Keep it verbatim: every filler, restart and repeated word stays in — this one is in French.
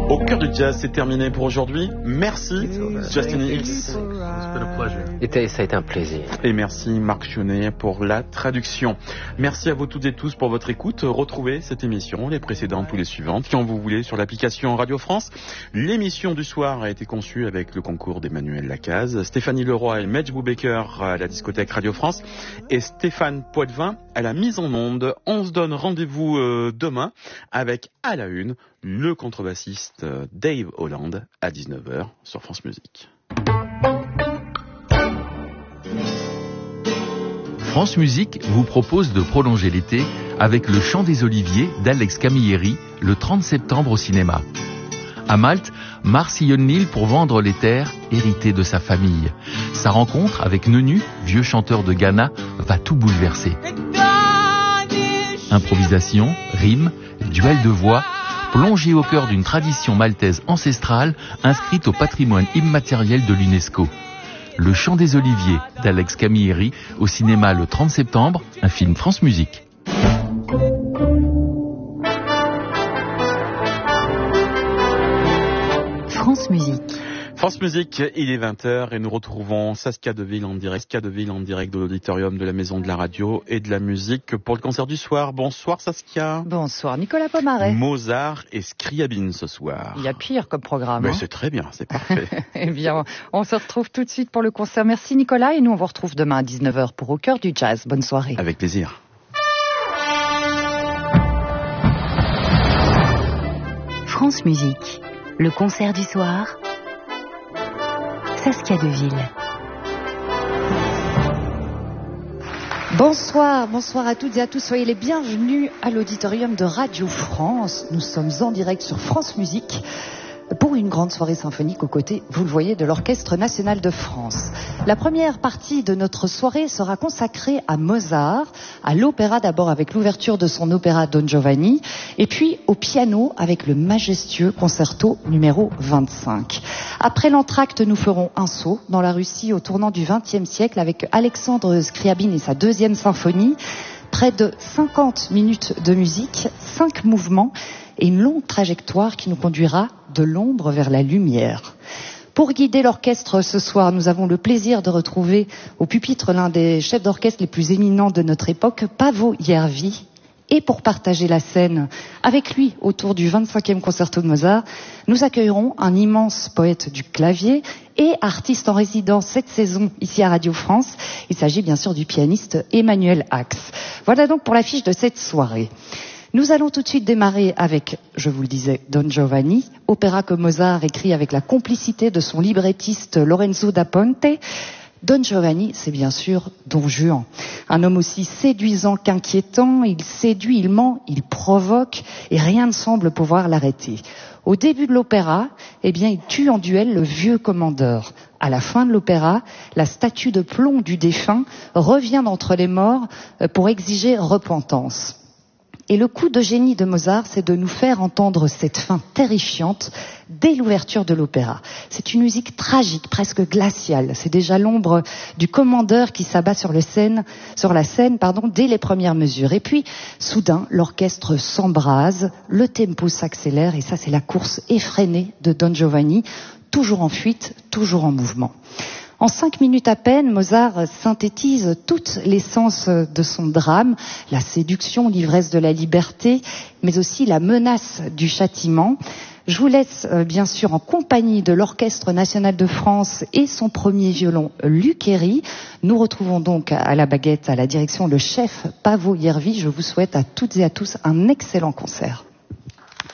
Au cœur du jazz, c'est terminé pour aujourd'hui. Merci Justin Hicks. Et ça a été un plaisir. Et merci Marc Chionnet pour la traduction. Merci à vous toutes et tous pour votre écoute. Retrouvez cette émission, les précédentes ou les suivantes, quand vous voulez, sur l'application Radio France. L'émission du soir a été conçue avec le concours d'Emmanuel Lacaze, Stéphanie Leroy et Medj Boubaker à la discothèque Radio France et Stéphane Poitvin à la mise en onde. On se donne rendez-vous euh, demain avec à la une le contrebassiste Dave Holland à dix-neuf heures sur France Musique. France Musique vous propose de prolonger l'été avec le Chant des Oliviers d'Alex Camilleri le trente septembre au cinéma. À Malte, Mars sillonne l'île pour vendre les terres héritées de sa famille. Sa rencontre avec Nenu, vieux chanteur de Ghana, va tout bouleverser. Improvisation, rimes, duel de voix, plongé au cœur d'une tradition maltaise ancestrale inscrite au patrimoine immatériel de l'UNESCO. Le Chant des Oliviers d'Alex Camilleri au cinéma le trente septembre, un film France Musique. France Musique. France Musique, il est vingt heures et nous retrouvons Saskia Deville en direct, Saskia Deville en direct de l'auditorium de la Maison de la Radio et de la Musique pour le concert du soir. Bonsoir Saskia. Bonsoir Nicolas Pomaret. Mozart et Scriabine ce soir. Il y a pire comme programme. Mais hein. C'est très bien, c'est parfait. Eh bien, on se retrouve tout de suite pour le concert. Merci Nicolas et nous on vous retrouve demain à dix-neuf heures pour Au cœur du jazz. Bonne soirée. Avec plaisir. France Musique, le concert du soir. Saskia Deville. Bonsoir, bonsoir à toutes et à tous. Soyez les bienvenus à l'auditorium de Radio France. Nous sommes en direct sur France Musique pour une grande soirée symphonique aux côtés, vous le voyez, de l'Orchestre National de France. La première partie de notre soirée sera consacrée à Mozart, à l'opéra d'abord avec l'ouverture de son opéra Don Giovanni, et puis au piano avec le majestueux concerto numéro vingt-cinq. Après l'entracte, nous ferons un saut dans la Russie au tournant du vingtième siècle avec Alexandre Scriabine et sa deuxième symphonie. Près de cinquante minutes de musique, cinq mouvements et une longue trajectoire qui nous conduira de l'ombre vers la lumière. Pour guider l'orchestre ce soir, nous avons le plaisir de retrouver au pupitre l'un des chefs d'orchestre les plus éminents de notre époque, Paavo Järvi. Et pour partager la scène avec lui autour du vingt-cinquième concerto de Mozart, nous accueillerons un immense poète du clavier et artiste en résidence cette saison ici à Radio France. Il s'agit bien sûr du pianiste Emmanuel Ax. Voilà donc pour l'affiche de cette soirée. Nous allons tout de suite démarrer avec, je vous le disais, Don Giovanni, opéra que Mozart écrit avec la complicité de son librettiste Lorenzo da Ponte. Don Giovanni, c'est bien sûr Don Juan. Un homme aussi séduisant qu'inquiétant, il séduit, il ment, il provoque, et rien ne semble pouvoir l'arrêter. Au début de l'opéra, eh bien, il tue en duel le vieux commandeur. À la fin de l'opéra, la statue de plomb du défunt revient d'entre les morts pour exiger repentance. Et le coup de génie de Mozart, c'est de nous faire entendre cette fin terrifiante dès l'ouverture de l'opéra. C'est une musique tragique, presque glaciale. C'est déjà l'ombre du commandeur qui s'abat sur, le scène, sur la scène pardon, dès les premières mesures. Et puis, soudain, l'orchestre s'embrase, le tempo s'accélère, et ça, c'est la course effrénée de Don Giovanni, toujours en fuite, toujours en mouvement. En cinq minutes à peine, Mozart synthétise toute l'essence de son drame, la séduction, l'ivresse de la liberté, mais aussi la menace du châtiment. Je vous laisse euh, bien sûr en compagnie de l'Orchestre National de France et son premier violon, Luc Héry. Nous retrouvons donc à la baguette, à la direction, le chef Paavo Järvi. Je vous souhaite à toutes et à tous un excellent concert.